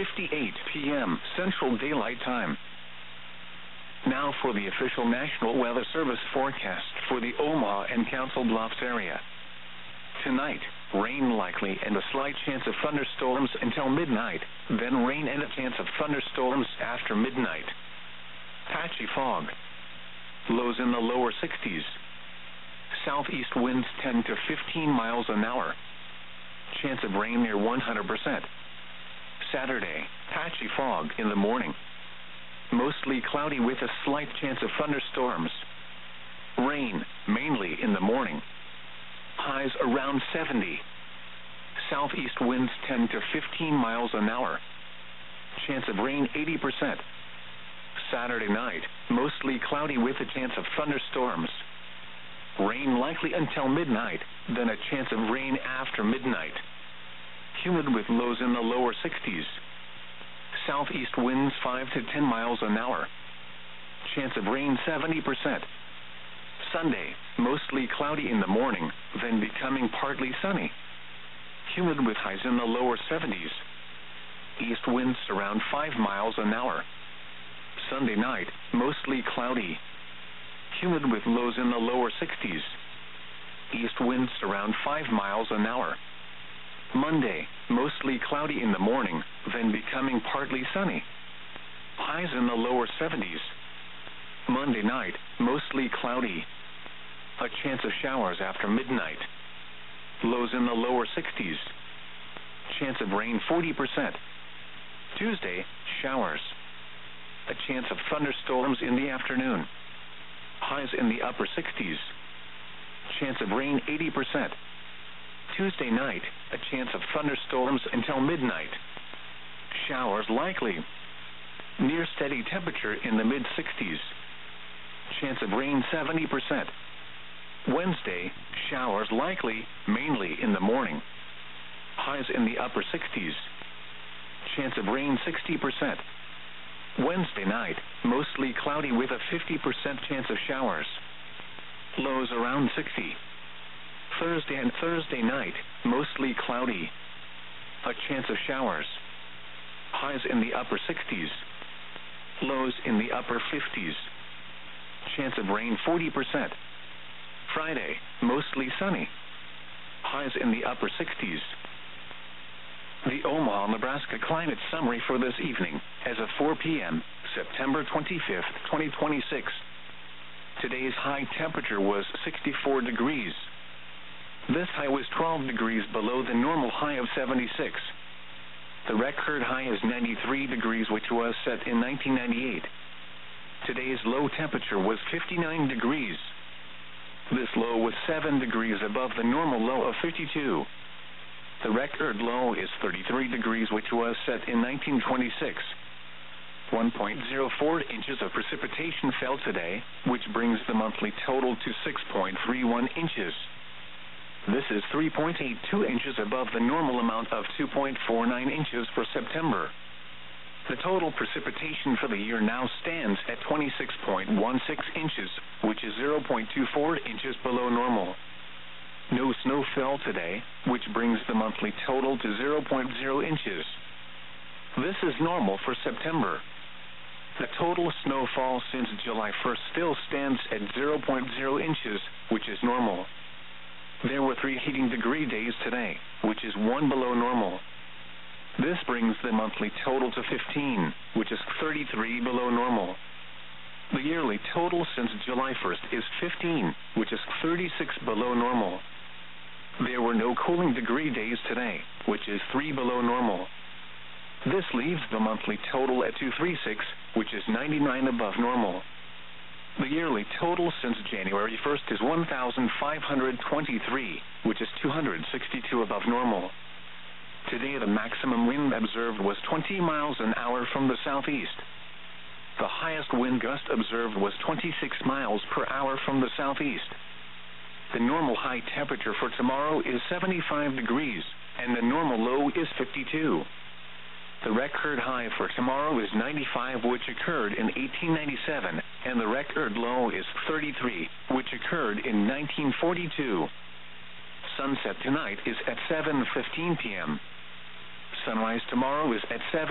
7:58 p.m. Central Daylight Time. Now for the official National Weather Service forecast for the Omaha and Council Bluffs area. Tonight, rain likely and a slight chance of thunderstorms until midnight, then rain and a chance of thunderstorms after midnight. Patchy fog. Lows in the lower 60s. Southeast winds 10 to 15 miles an hour. Chance of rain near 100%. Saturday, patchy fog in the morning. Mostly cloudy with a slight chance of thunderstorms. Rain, mainly in the morning. Highs around 70. Southeast winds 10 to 15 miles an hour. Chance of rain 80%. Saturday night, mostly cloudy with a chance of thunderstorms. Rain likely until midnight, then a chance of rain after midnight. Humid with lows in the lower 60s. Southeast winds 5 to 10 miles an hour. Chance of rain 70%. Sunday, mostly cloudy in the morning, then becoming partly sunny. Humid with highs in the lower 70s. East winds around 5 miles an hour. Sunday night, mostly cloudy. Humid with lows in the lower 60s. East winds around 5 miles an hour. Monday, mostly cloudy in the morning, then becoming partly sunny. Highs in the lower 70s. Monday night, mostly cloudy. A chance of showers after midnight. Lows in the lower 60s. Chance of rain 40%. Tuesday, showers. A chance of thunderstorms in the afternoon. Highs in the upper 60s. Chance of rain 80%. Tuesday night, a chance of thunderstorms until midnight. Showers likely. Near steady temperature in the mid-60s. Chance of rain 70%. Wednesday, showers likely, mainly in the morning. Highs in the upper 60s. Chance of rain 60%. Wednesday night, mostly cloudy with a 50% chance of showers. Lows around 60. Thursday and Thursday night, mostly cloudy. A chance of showers. Highs in the upper 60s. Lows in the upper 50s. Chance of rain 40%. Friday, mostly sunny. Highs in the upper 60s. The Omaha, Nebraska climate summary for this evening, as of 4 p.m., September 25th, 2026. Today's high temperature was 64 degrees. This high was 12 degrees below the normal high of 76. The record high is 93 degrees, which was set in 1998. Today's low temperature was 59 degrees. This low was 7 degrees above the normal low of 52. The record low is 33 degrees, which was set in 1926. 1.04 inches of precipitation fell today, which brings the monthly total to 6.31 inches. This is 3.82 inches above the normal amount of 2.49 inches for September. The total precipitation for the year now stands at 26.16 inches, which is 0.24 inches below normal. No snow fell today, which brings the monthly total to 0.0 inches. This is normal for September. The total snowfall since July 1st still stands at 0.0 inches, which is normal. There were 3 heating degree days today, which is 1 below normal. This brings the monthly total to 15, which is 33 below normal. The yearly total since July 1st is 15, which is 36 below normal. There were no cooling degree days today, which is 3 below normal. This leaves the monthly total at 236, which is 99 above normal. The yearly total since January 1st is 1,523, which is 262 above normal. Today the maximum wind observed was 20 miles an hour from the southeast. The highest wind gust observed was 26 miles per hour from the southeast. The normal high temperature for tomorrow is 75 degrees, and the normal low is 52. The record high for tomorrow is 95, which occurred in 1897, and the record low is 33, which occurred in 1942. Sunset tonight is at 7:15 p.m. Sunrise tomorrow is at 7.